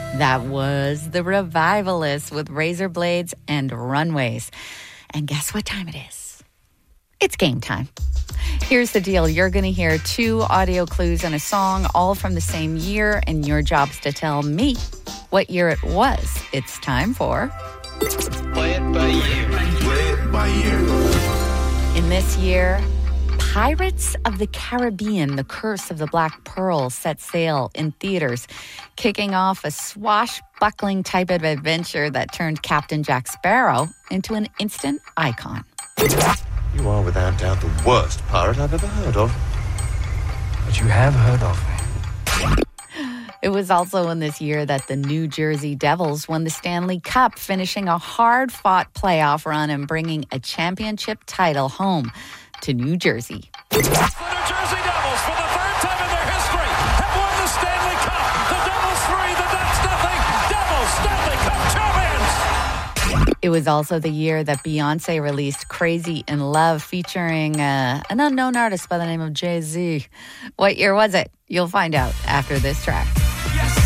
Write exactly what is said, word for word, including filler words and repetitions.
That was The Revivalists with Razor Blades and Runways. And guess what time it is? It's game time. Here's the deal. You're going to hear two audio clues and a song, all from the same year, and your job's to tell me what year it was. It's time for... Play it by ear. Play it by ear. In this year, Pirates of the Caribbean, The Curse of the Black Pearl set sail in theaters, kicking off a swashbuckling type of adventure that turned Captain Jack Sparrow into an instant icon. You are without doubt the worst pirate I've ever heard of. But you have heard of me. It was also in this year that the New Jersey Devils won the Stanley Cup, finishing a hard-fought playoff run and bringing a championship title home to New Jersey. The New Jersey Devils, for the third time in their history, have won the Stanley Cup. The Devils three, the Ducks nothing. Devils Stanley Cup champions. It was also the year that Beyonce released Crazy in Love, featuring uh, an unknown artist by the name of Jay-Z. What year was it? You'll find out after this track.